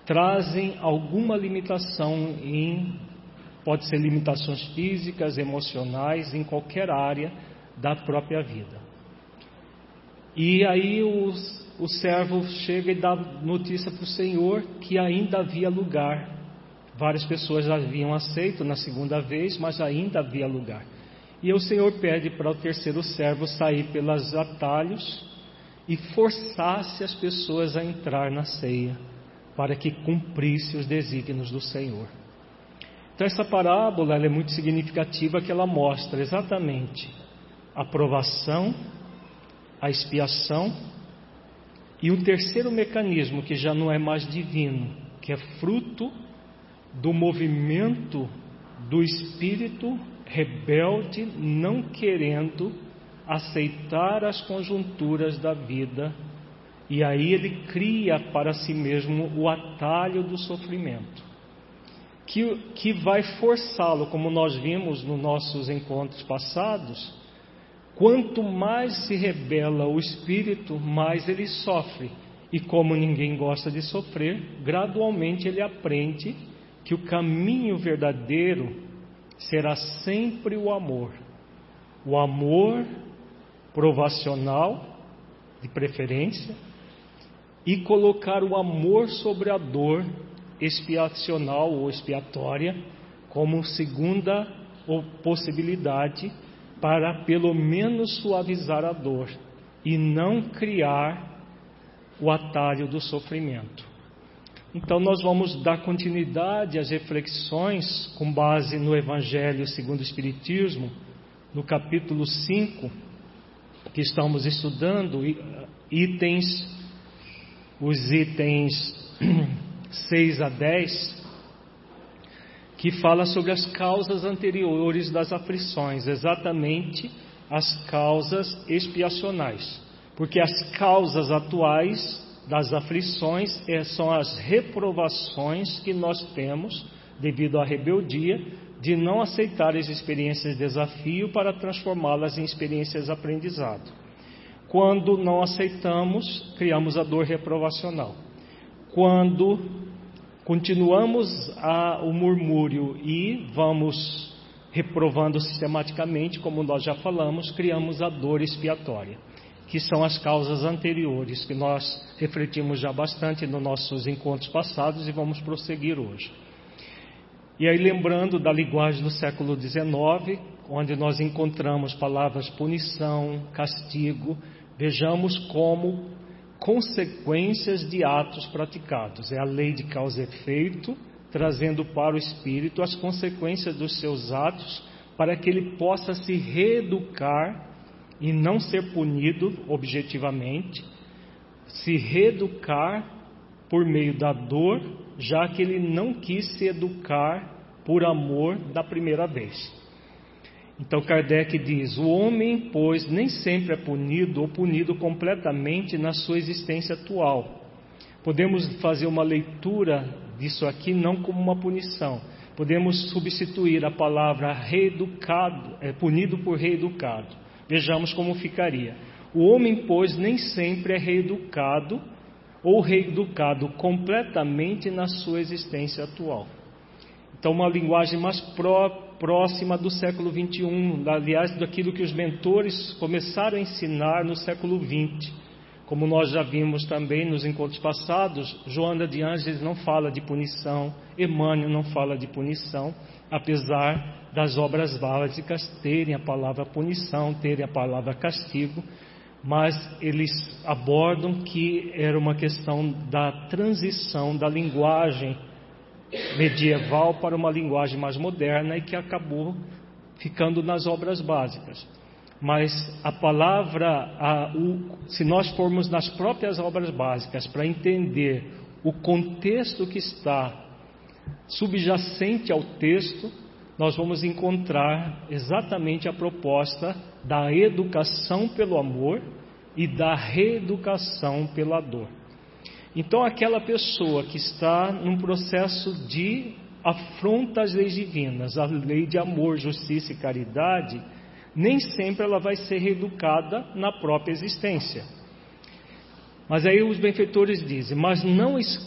trazem alguma limitação pode ser limitações físicas, emocionais, em qualquer área da própria vida. E aí o servo chega e dá notícia para o Senhor que ainda havia lugar. Várias pessoas haviam aceito na segunda vez, mas ainda havia lugar. E o Senhor pede para o terceiro servo sair pelos atalhos e forçasse as pessoas a entrar na ceia, para que cumprisse os desígnios do Senhor. Então essa parábola ela é muito significativa, que ela mostra exatamente a provação, a expiação e o terceiro mecanismo, que já não é mais divino, que é fruto do movimento do espírito rebelde, não querendo aceitar as conjunturas da vida, e aí ele cria para si mesmo o atalho do sofrimento, que vai forçá-lo, como nós vimos nos nossos encontros passados. Quanto mais se rebela o espírito, mais ele sofre, e como ninguém gosta de sofrer, gradualmente ele aprende que o caminho verdadeiro será sempre o amor provacional, de preferência, e colocar o amor sobre a dor expiacional ou expiatória como segunda possibilidade, para pelo menos suavizar a dor e não criar o atalho do sofrimento. Então nós vamos dar continuidade às reflexões com base no Evangelho segundo o Espiritismo, no capítulo 5, que estamos estudando, os itens 6 a 10, que fala sobre as causas anteriores das aflições, exatamente as causas expiacionais, porque as causas atuais das aflições são as reprovações que nós temos devido à rebeldia de não aceitar as experiências de desafio para transformá-las em experiências de aprendizado. Quando não aceitamos, criamos a dor reprovacional. Quando continuamos o murmúrio e vamos reprovando sistematicamente, como nós já falamos, criamos a dor expiatória, que são as causas anteriores, que nós refletimos já bastante nos nossos encontros passados e vamos prosseguir hoje. E aí, lembrando da linguagem do século XIX, onde nós encontramos palavras punição, castigo, vejamos como consequências de atos praticados. É a lei de causa e efeito, trazendo para o espírito as consequências dos seus atos, para que ele possa se reeducar e não ser punido objetivamente, se reeducar por meio da dor, já que ele não quis se educar por amor da primeira vez. Então Kardec diz: o homem, pois, nem sempre é punido ou punido completamente na sua existência atual. Podemos fazer uma leitura disso aqui não como uma punição. Podemos substituir a palavra reeducado, punido por reeducado. Vejamos como ficaria. O homem, pois, nem sempre é reeducado ou reeducado completamente na sua existência atual. Então, uma linguagem mais próxima do século XXI, aliás, daquilo que os mentores começaram a ensinar no século XX. Como nós já vimos também nos encontros passados, Joana de Ângeles não fala de punição, Emmanuel não fala de punição, apesar das obras básicas terem a palavra punição, terem a palavra castigo, mas eles abordam que era uma questão da transição da linguagem medieval para uma linguagem mais moderna e que acabou ficando nas obras básicas. Mas a palavra, se nós formos nas próprias obras básicas para entender o contexto que está subjacente ao texto, nós vamos encontrar exatamente a proposta da educação pelo amor e da reeducação pela dor. Então, aquela pessoa que está num processo de afronta às leis divinas, a lei de amor, justiça e caridade, nem sempre ela vai ser reeducada na própria existência. Mas aí os benfeitores dizem: mas não